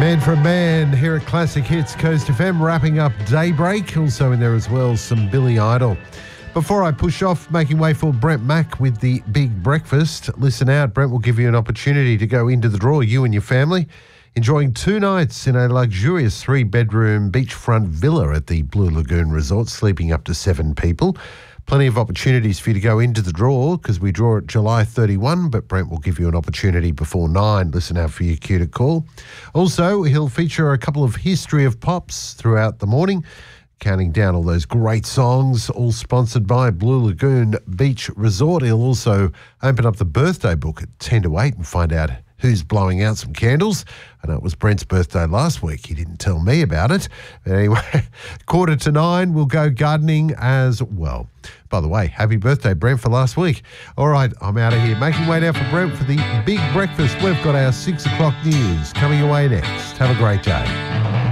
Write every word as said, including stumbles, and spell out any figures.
Man for Man here at Classic Hits Coast F M, wrapping up Daybreak. Also in there as well, some Billy Idol. Before I push off, making way for Brent Mack with the Big Breakfast. Listen out, Brent will give you an opportunity to go into the draw, you and your family, enjoying two nights in a luxurious three-bedroom beachfront villa at the Blue Lagoon Resort, sleeping up to seven people. Plenty of opportunities for you to go into the draw because we draw at July thirty-first, but Brent will give you an opportunity before nine. Listen out for your cue to call. Also, he'll feature a couple of History of Pops throughout the morning, counting down all those great songs, all sponsored by Blue Lagoon Beach Resort. He'll also open up the birthday book at ten to eight and find out who's blowing out some candles. I know it was Brent's birthday last week. He didn't tell me about it. But anyway, quarter to nine, we'll go gardening as well. By the way, happy birthday, Brent, for last week. All right, I'm out of here. Making way now for Brent for the Big Breakfast. We've got our six o'clock news coming away next. Have a great day.